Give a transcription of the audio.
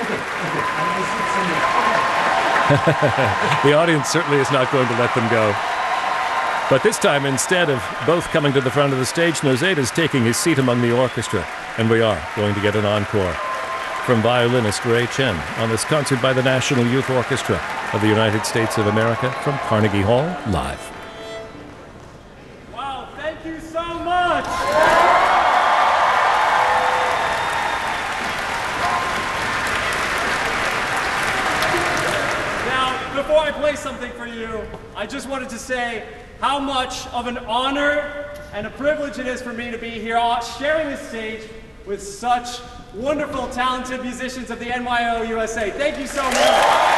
The audience certainly is not going to let them go. But this time, instead of both coming to the front of the stage, Nozade is taking his seat among the orchestra. And we are going to get an encore from violinist Ray Chen on this concert by the National Youth Orchestra of the United States of America from Carnegie Hall, live. Wow, thank you so much! Now, before I play something for you, I just wanted to say how much of an honor and a privilege it is for me to be here sharing this stage with such wonderful, talented musicians of the NYO USA. Thank you so much.